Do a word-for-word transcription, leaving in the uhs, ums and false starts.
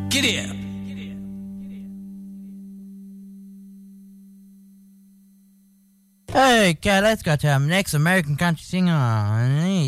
Giddy up. Hey, okay, let's go to our next American country singer.